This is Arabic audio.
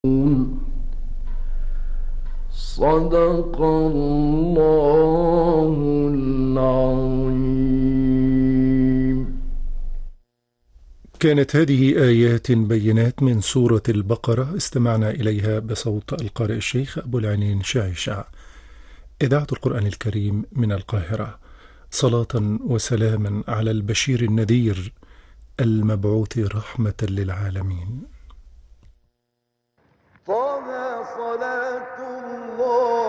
صدق الله العظيم. كانت هذه آيات بينات من سورة البقرة استمعنا إليها بصوت القارئ الشيخ أبو العينين شعشع. إذاعة القرآن الكريم من القاهرة. صلاة وسلاما على البشير النذير المبعوث رحمة للعالمين. طه صلاة الله